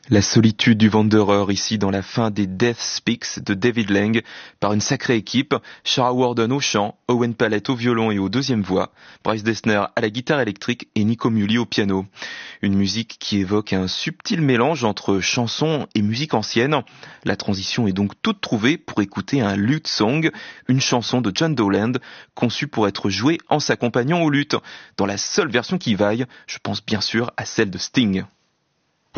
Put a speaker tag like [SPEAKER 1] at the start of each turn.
[SPEAKER 1] La solitude du Wanderer ici dans la fin des Death Speaks de David Lang par une sacrée équipe, Shara Worden au chant, Owen Pallett au violon et aux deuxièmes voix, Bryce Dessner à la guitare électrique et Nico Muhly au piano. Une musique qui évoque un subtil mélange entre chanson et musique ancienne. La transition est donc toute trouvée pour écouter un luth song, une chanson de John Dowland conçue pour être jouée en s'accompagnant au luth. Dans la seule version qui vaille, je pense bien sûr à celle de Sting.